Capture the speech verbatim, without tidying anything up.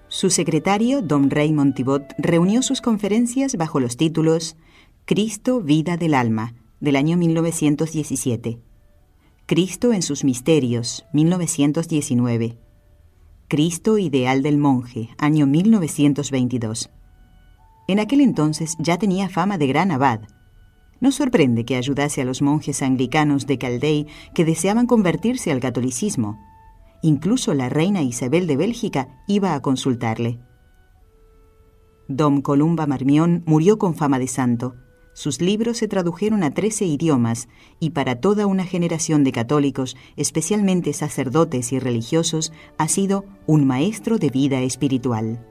Su secretario, Dom Raymond Thibaut, reunió sus conferencias bajo los títulos Cristo, vida del alma, del año mil novecientos diecisiete. Cristo en sus misterios, mil novecientos diecinueve. Cristo ideal del monje, año mil novecientos veintidós. En aquel entonces ya tenía fama de gran abad. No sorprende que ayudase a los monjes anglicanos de Calais que deseaban convertirse al catolicismo. Incluso la reina Isabel de Bélgica iba a consultarle. Dom Columba Marmion murió con fama de santo. Sus libros se tradujeron a trece idiomas y para toda una generación de católicos, especialmente sacerdotes y religiosos, ha sido un maestro de vida espiritual.